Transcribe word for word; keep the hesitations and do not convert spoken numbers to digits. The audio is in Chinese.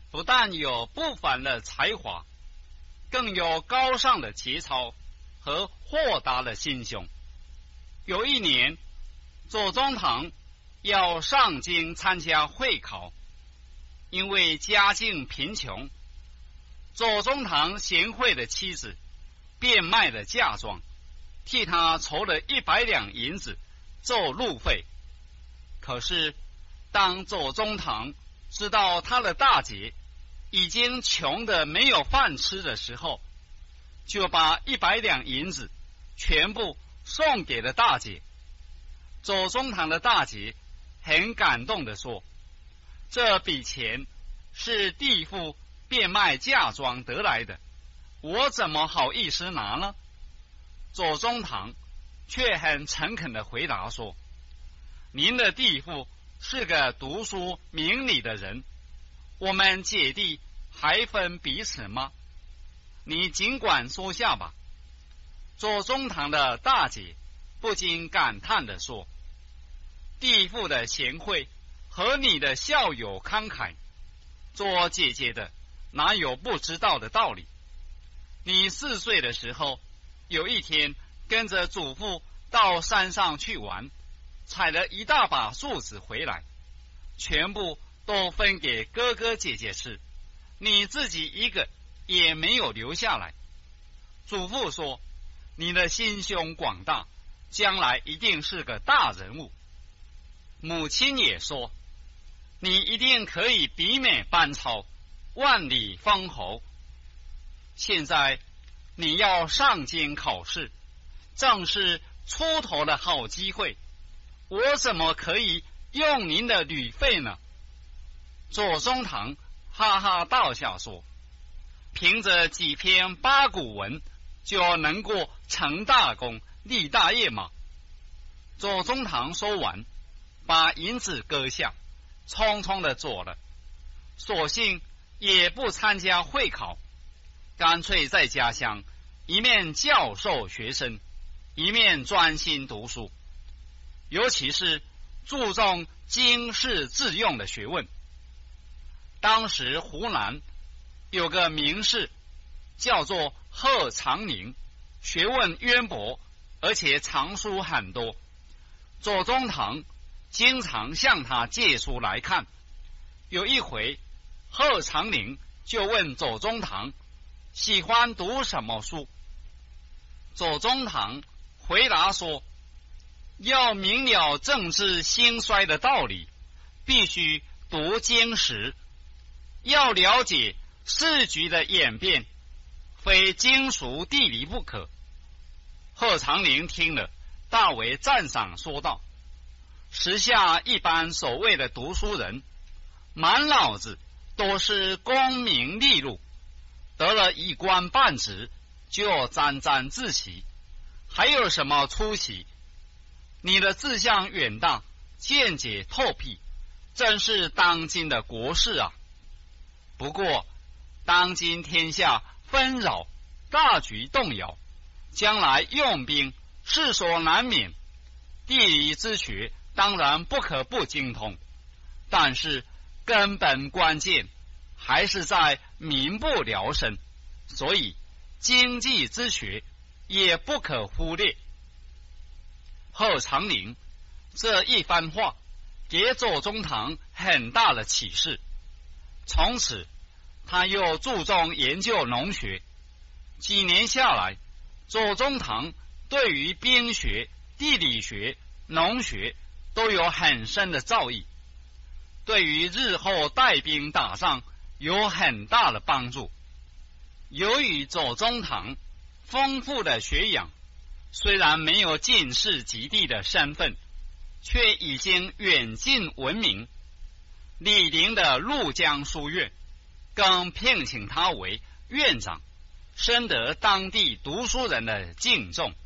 不但有不凡的才华，更有高尚的节操和豁达的心胸。有一年，左宗棠要上京参加会考，因为家境贫穷，左宗棠贤惠的妻子变卖了嫁妆，替他筹了一百两银子做路费。可是当左宗棠知道他的大姐已经穷得没有饭吃的时候，就把一百两银子全部送给了大姐。左宗棠的大姐很感动地说，这笔钱是弟妇变卖嫁妆得来的，我怎么好意思拿呢？左宗棠却很诚恳地回答说，您的弟妇是个读书明理的人，我们姐弟还分彼此吗？你尽管说下吧。左宗棠的大姐不禁感叹地说，弟妇的贤惠和你的孝友慷慨，做姐姐的哪有不知道的道理？你四岁的时候，有一天跟着祖父到山上去玩，采了一大把树子回来，全部都分给哥哥姐姐吃，你自己一个也没有留下来。祖父说，你的心胸广大，将来一定是个大人物。母亲也说，你一定可以比美班超，万里封侯。现在你要上京考试，正是出头的好机会，我怎么可以用您的旅费呢？左宗棠哈哈大笑说，凭着几篇八股文就能够成大功立大业吗？左宗棠说完，把银子割下，匆匆的走了，索性也不参加会考，干脆在家乡一面教授学生，一面专心读书，尤其是注重经世致用的学问。当时湖南有个名士叫做贺长龄，学问渊博，而且藏书很多。左宗棠经常向他借书来看。有一回，贺长龄就问左宗棠喜欢读什么书。左宗棠回答说，要明了政治兴衰的道理，必须读经史；要了解世局的演变，非经熟地理不可。贺长龄听了，大为赞赏，说道，时下一般所谓的读书人，满脑子都是功名利禄，得了一官半职就沾沾自喜，还有什么出息？你的志向远大，见解透辟，正是当今的国事啊。不过当今天下纷扰，大局动摇，将来用兵势所难免，地理之学当然不可不精通，但是根本关键还是在民不聊生，所以经济之学也不可忽略。贺长龄这一番话给左宗棠很大的启示，从此他又注重研究农学。几年下来，左宗棠对于兵学、地理学、农学都有很深的造诣，对于日后带兵打仗有很大的帮助。由于左宗棠丰富的学养，虽然没有进士及第的身份，却已经远近闻名。李陵的陆江书院更聘请他为院长，深得当地读书人的敬重。